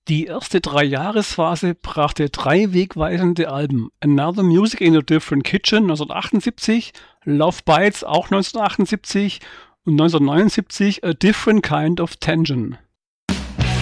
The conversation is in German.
Die erste Dreijahresphase brachte 3 wegweisende Alben: Another Music in a Different Kitchen 1978, Love Bites auch 1978 und 1979 A Different Kind of Tension.